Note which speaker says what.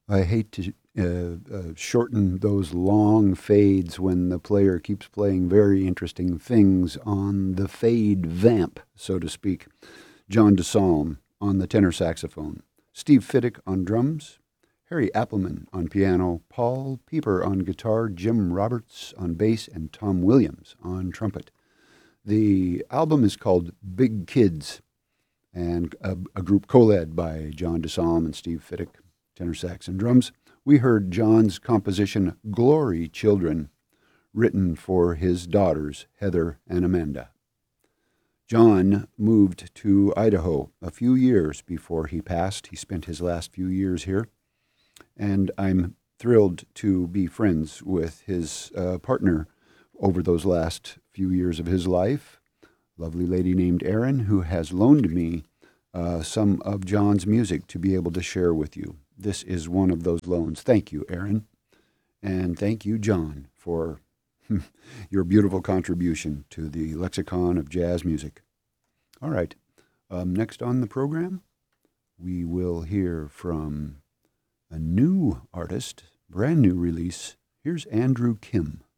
Speaker 1: I hate to shorten those long fades when the player keeps playing very interesting things on the fade vamp, so to speak. John DeSalm on the tenor saxophone, Steve Fiddick on drums, Harry Appleman on piano, Paul Pieper on guitar, Jim Roberts on bass, and Tom Williams on trumpet. The album is called Big Kids, and a group co-led by John DeSalm and Steve Fiddick, tenor sax and drums. We heard John's composition Glory Children, written for his daughters, Heather and Amanda. John moved to Idaho a few years before he passed. He spent his last few years here, and I'm thrilled to be friends with his partner over those last few years of his life, lovely lady named Erin, who has loaned me some of John's music to be able to share with you. This is one of those loans. Thank you, Erin, and thank you, John, for your beautiful contribution to the lexicon of jazz music. All right, next on the program, we will hear from a new artist, brand new release. Here's Andrew Kim.